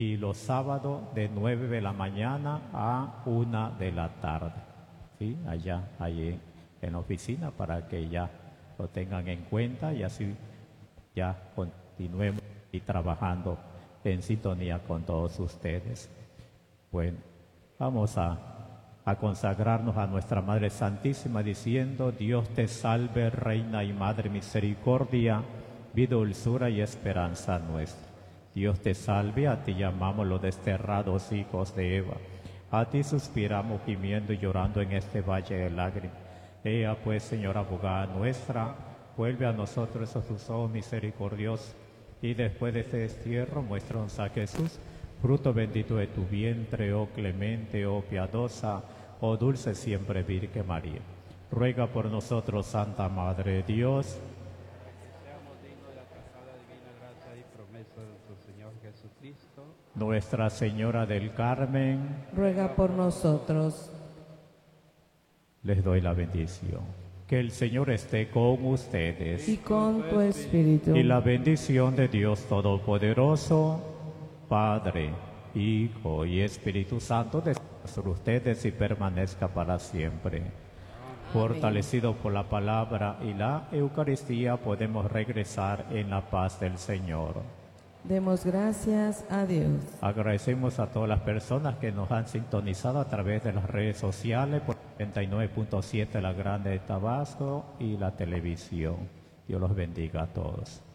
y los sábados de 9 de la mañana a 1 de la tarde. ¿Sí? Allá, allí en la oficina, para que ya lo tengan en cuenta y así ya continuemos y trabajando en sintonía con todos ustedes. Bueno, vamos a consagrarnos a nuestra Madre Santísima diciendo: Dios te salve, Reina y Madre Misericordia, vida, dulzura y esperanza nuestra. Dios te salve, a ti llamamos los desterrados hijos de Eva. A ti suspiramos gimiendo y llorando en este valle de lágrimas. Ea pues, Señora abogada nuestra, vuelve a nosotros esos tus ojos misericordiosos, y después de este destierro muéstranos a Jesús, fruto bendito de tu vientre, oh clemente, oh piadosa, oh dulce siempre Virgen María. Ruega por nosotros, Santa Madre de Dios, Seamos dignos de la casada divina gracia y promesa de nuestro Señor Jesucristo. Nuestra Señora del Carmen, ruega por nosotros. les doy la bendición. Que el Señor esté con ustedes. Y con tu espíritu. Y la bendición de Dios Todopoderoso, Padre, Hijo y Espíritu Santo, descienda sobre ustedes y permanezca para siempre. Fortalecidos por la palabra y la Eucaristía, podemos regresar en la paz del Señor. Demos gracias a Dios. Agradecemos a todas las personas que nos han sintonizado a través de las redes sociales por 39.7 La Grande de Tabasco y la televisión. Dios los bendiga a todos.